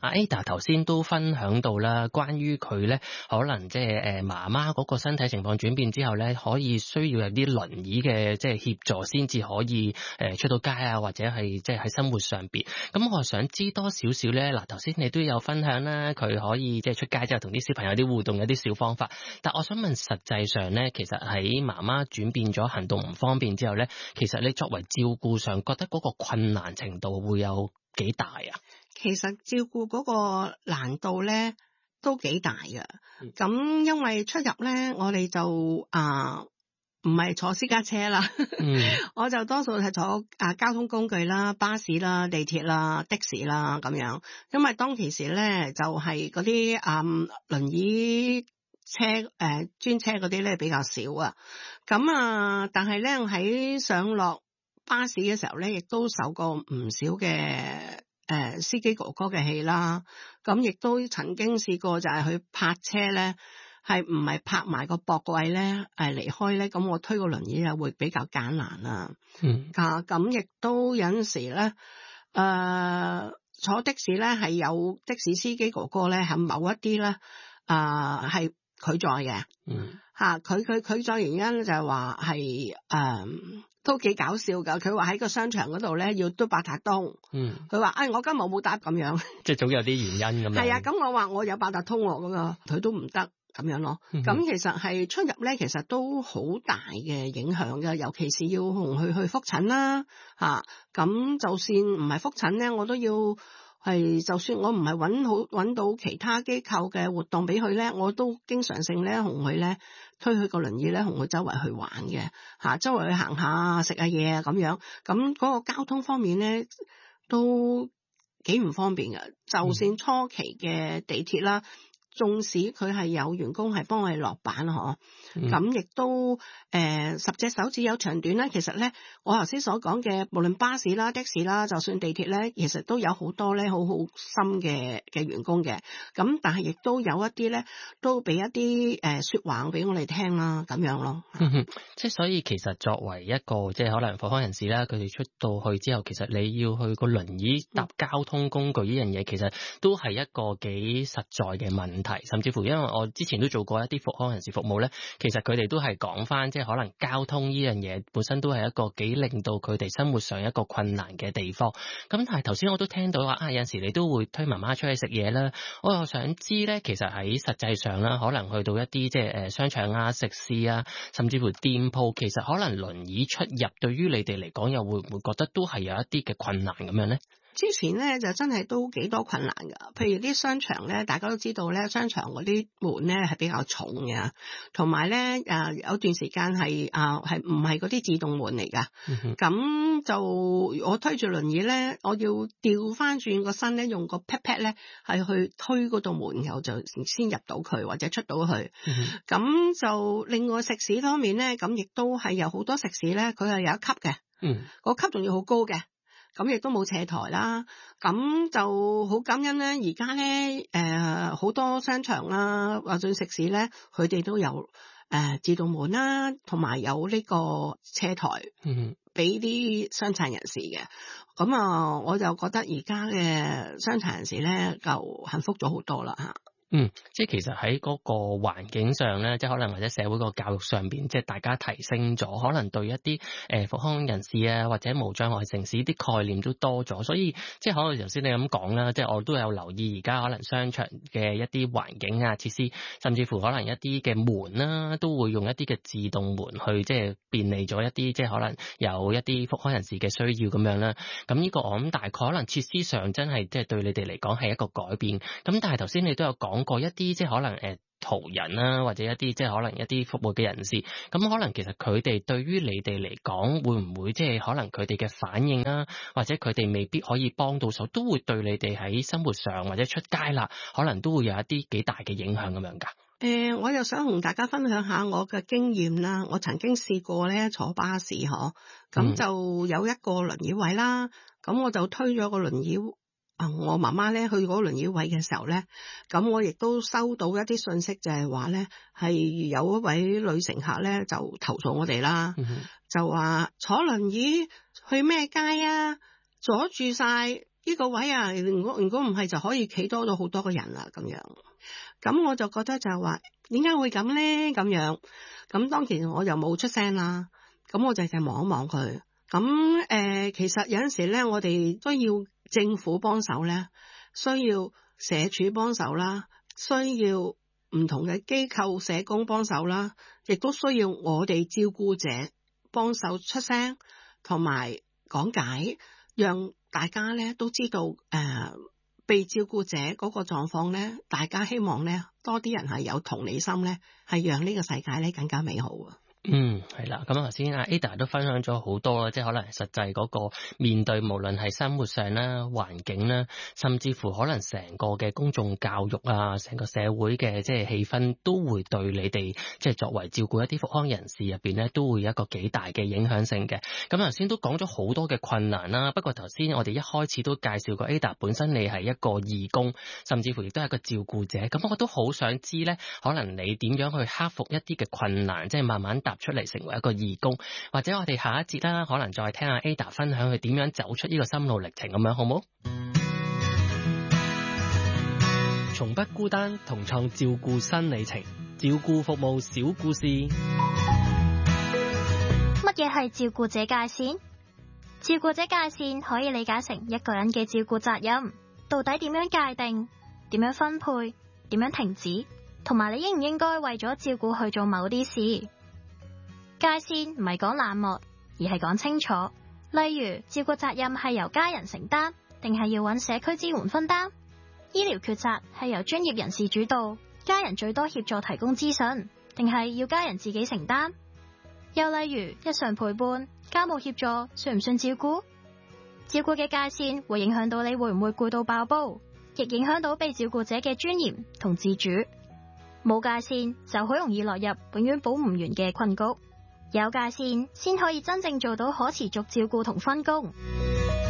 阿 Ada 頭先都分享到啦，關於佢咧可能即係媽媽嗰個身體情況轉變之後咧，可以需要有啲輪椅嘅即係協助先至可以出到街啊，或者係即係喺生活上邊。咁我想知多少少咧，嗱頭先你都有分享啦，佢可以即係出街之後同啲小朋友啲互動有啲小方法。但我想問實際上咧，其實喺媽媽轉變咗行動唔方便之後咧，其實你作為照顧上覺得嗰個困難程度會有幾大啊？ 其實照顧嗰個難度咧都幾大嘅，咁因為出入咧，我哋就唔係坐私家車啦，我就多數係坐交通工具啦，巴士啦、地鐵啦、的士啦咁樣，因為當其時咧就係嗰啲輪椅車專車嗰啲咧比較少啊，咁但係咧喺上落巴士嘅時候咧，亦都受過唔少嘅司機哥哥嘅氣啦，咁亦都曾經試過就係去泊車咧，係唔係泊埋個駁位咧離開咧，咁我推個輪椅啊會比較艱難啦。咁亦都有陣時咧坐的士咧係有的士司機哥哥咧係某一啲咧係拒載嘅，佢拒載原因就係話係都幾搞笑噶，佢話喺個商場嗰度咧要嘟八達通，佢話我今日冇搭咁樣，即係總有啲原因咁樣。 係啊，咁我話我有八達通喎，咁啊佢都唔得咁樣咯。咁其實係出入咧，其實都好大嘅影響嘅，尤其是要同佢去復診啦，咁就算唔係復診咧，我都要。係，就算我唔係揾到其他機構嘅活動俾佢咧，我都經常性咧同佢咧推佢個輪椅咧，同佢周圍去玩嘅，周圍去行下食下嘢啊咁樣，咁嗰個交通方面咧都幾唔方便嘅。就算初期嘅地鐵啦，縱使佢係有員工係幫我哋落板咁亦都10隻手指有長短啦。其實咧，我頭先所講嘅，無論巴士啦、的士啦，就算地鐵咧，其實都有好多咧好好心嘅員工嘅。咁但係亦都有一啲咧，都俾一啲說話俾我哋聽啦，咁樣咯。 即係所以其實作為一個即係可能復康人士啦，佢哋出到去之後，其實你要去個輪椅搭交通工具呢樣嘢，其實都係一個幾實在嘅問題。甚至乎因為我之前都做過一啲復康人士服務咧，其實佢哋都係講翻，即係可能交通呢樣嘢本身都係一個幾令到佢哋生活上一個困難嘅地方。咁但係頭先我都聽到話有陣時你都會推媽媽出去食嘢啦。我又想知咧，其實喺實際上啦，可能去到一啲即係商場啊、食肆啊，甚至乎店鋪，其實可能輪椅出入對於你哋嚟講，又會唔會覺得都係有一啲嘅困難咁樣咧？ 之前咧就真係都幾多困難㗎，譬如啲商場咧，大家都知道咧，商場嗰啲門咧係比較重嘅，同埋咧有段時間係唔係嗰啲自動門嚟㗎，咁就我推住輪椅咧，我要調翻轉個身咧，用個 pat 咧係去推嗰道門，然後就先入到佢或者出到去。咁就另外食肆方面咧，咁亦都係有好多食肆咧，佢係有一級嘅，個級仲要好高嘅。咁亦都冇斜台啦，咁就好感恩咧。而家咧好多商場啦，或者食肆咧，佢哋都有自動門啦，同埋有呢個斜台，俾啲傷殘人士嘅。咁我就覺得而家嘅傷殘人士咧就幸福咗好多啦嚇。 即係其實喺嗰個環境上咧，即係可能或者社會個教育上邊，即係大家提升咗，可能對一啲復康人士啊，或者無障礙城市啲概念都多咗，所以即係可能頭先你咁講啦，即係我都有留意而家可能商場嘅一啲環境啊、設施，甚至乎可能一啲嘅門啦，都會用一啲嘅自動門去即係便利咗一啲即係可能有一啲復康人士嘅需要咁樣啦。咁呢個我諗大概可能設施上真係即係對你哋嚟講係一個改變。咁但係頭先你都有講過一啲即係可能途人啦，或者一啲即係可能一啲服務嘅人士，咁可能其實佢哋對於你哋嚟講，會唔會即係可能佢哋嘅反應啦，或者佢哋未必可以幫到手，都會對你哋喺生活上或者出街啦，可能都會有一啲幾大嘅影響咁樣㗎。 我又想同大家分享下我嘅經驗啦。我曾經試過咧坐巴士咁就有一個輪椅位啦，咁我就推咗個輪椅。我媽媽咧去嗰個輪椅位嘅時候咧，咁我亦都收到一啲信息，就係話咧係有一位女乘客咧就投訴我哋啦，就話坐輪椅去咩街啊，阻住晒呢個位啊，如果唔係就可以企多咗好多個人啦咁樣。咁我就覺得就係話點解會咁咧咁樣？咁當然我又冇出聲啦。咁我就望一望佢。咁其實有陣時咧，我哋需要政府幫手咧，需要社署幫手啦，需要唔同嘅機構社工幫手啦，亦都需要我哋照顧者幫手出聲同埋講解，讓大家咧都知道被照顧者嗰個狀況咧，大家希望咧多啲人係有同理心咧，係讓呢個世界咧更加美好啊！ 係啦，咁頭先阿 Ada 都分享咗好多啦，即係可能實際嗰個面對，無論係生活上啦、環境啦，甚至乎可能成個嘅公眾教育啊，成個社會嘅即係氣氛，都會對你哋即係作為照顧一啲復康人士入邊咧，都會有一個幾大嘅影響性嘅。咁頭先都講咗好多嘅困難啦，不過頭先我哋一開始都介紹過 Ada 本身你係一個義工，甚至乎亦都係一個照顧者，咁我都好想知咧，可能你點樣去克服一啲嘅困難，即係慢慢踏出嚟成為一個義工，或者我哋下一節啦，可能再聽下 Ada 分享佢點樣走出呢個心路歷程咁樣，好冇？ 從不孤單，同創照顧新里程，照顧服務小故事。 乜嘢係照顧者界線？照顧者界線可以理解成一個人嘅照顧責任，到底點樣界定？點樣分配？點樣停止？同埋你應唔應該為咗照顧去做某啲事？界線唔係講冷漠，而係講清楚。例如，照顧責任係由家人承擔，定係要揾社區支援分擔？醫療決策係由專業人士主導，家人最多協助提供資訊，定係要家人自己承擔？又例如，日常陪伴、家務協助算唔算照顧？照顧嘅界線會影響到你會唔會攰到爆煲，亦影響到被照顧者嘅尊嚴同自主。冇界線就好容易落入永遠補唔完嘅困局。有界線先可以真正做到可持續照顧同分工。